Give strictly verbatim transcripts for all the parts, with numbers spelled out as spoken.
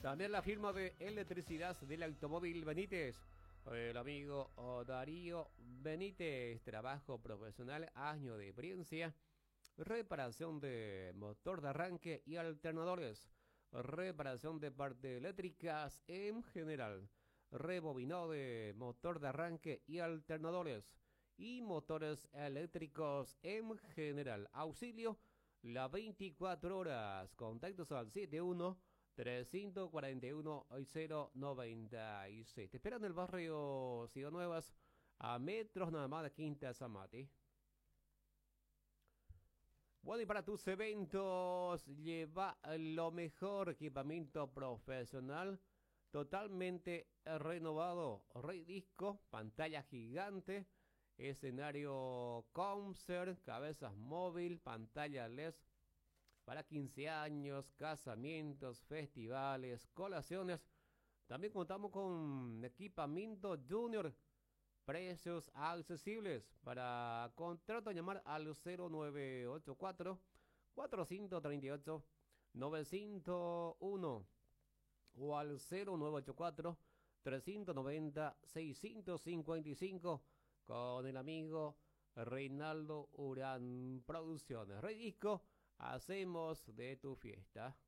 También la firma de electricidad del automóvil Benítez. El amigo Darío Benítez, trabajo profesional, año de experiencia, reparación de motor de arranque y alternadores, reparación de partes eléctricas en general, rebobinado de motor de arranque y alternadores y motores eléctricos en general, auxilio las veinticuatro horas, contactos al setenta y uno, trescientos cuarenta y uno, cero noventa y seis. Te esperan en el barrio Ciudad Nuevas, a metros nada más de Quinta Zamate. Bueno, y para tus eventos, lleva lo mejor equipamiento profesional, totalmente renovado, Rey Disco, pantalla gigante, escenario concert, cabezas móvil, pantalla L E D, para quince años, casamientos, festivales, colaciones. También contamos con equipamiento junior, precios accesibles. Para contrato, llamar al cero nueve ocho cuatro, cuatro tres ocho, nueve cero uno o al cero nueve ocho cuatro, tres nueve cero, seis cinco cinco con el amigo Reinaldo Urán Producciones. Rey Disco, hacemos de tu fiesta.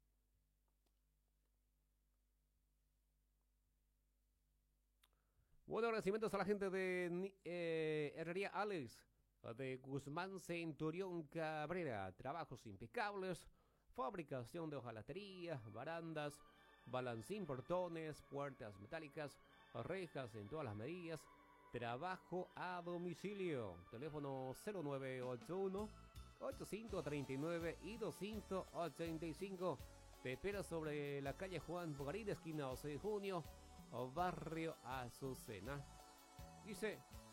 Bueno, agradecimientos a la gente de eh, Herrería Alex, de Guzmán Centurión Cabrera. Trabajos impecables, fabricación de hojalatería, barandas, balancín, portones, puertas metálicas, rejas en todas las medidas. Trabajo a domicilio. Teléfono cero nueve ocho uno, ochocientos treinta y nueve y doscientos ochenta y cinco. Te espera sobre la calle Juan Bogarín, esquina doce de junio, o barrio Azucena. Dice,